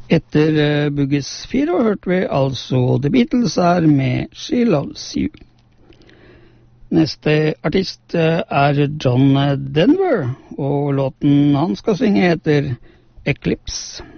Etter Bugges 4 hørte vi altså The Beatles her med She Loves You. Neste artist er John Denver, og låten han skal synge heter Eclipse.